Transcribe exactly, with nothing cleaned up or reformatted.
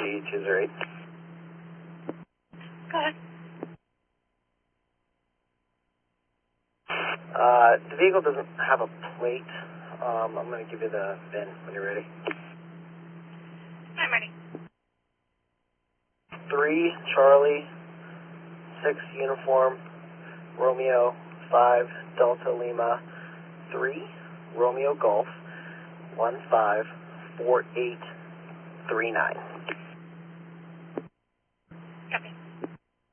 G two zero eight. Go ahead. Uh, the vehicle doesn't have a plate. Um, I'm going to give you the V I N when you're ready. I'm ready. three Charlie, six Uniform, Romeo, five Delta Lima, three Romeo Golf, one five four eight three nine.